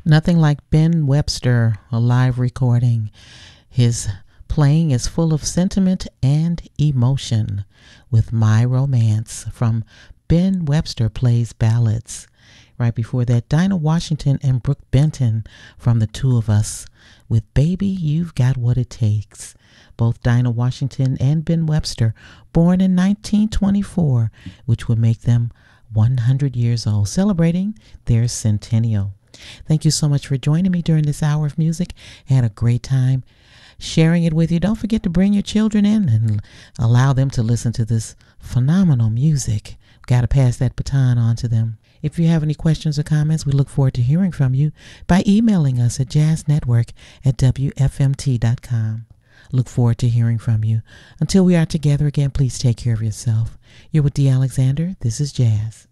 Nothing like Ben Webster, a live recording. His playing is full of sentiment and emotion with My Romance from Ben Webster Plays Ballads. Right before that, Dinah Washington and Brooke Benton from The Two of Us with Baby, You've Got What It Takes. Both Dinah Washington and Ben Webster born in 1924, which would make them 100 years old, celebrating their centennial. Thank you so much for joining me during this hour of music. I had a great time sharing it with you. Don't forget to bring your children in and allow them to listen to this phenomenal music. Got to pass that baton on to them. If you have any questions or comments, we look forward to hearing from you by emailing us at jazznetwork@wfmt.com. Look forward to hearing from you. Until we are together again, please take care of yourself. You're with Dee Alexander. This is Jazz.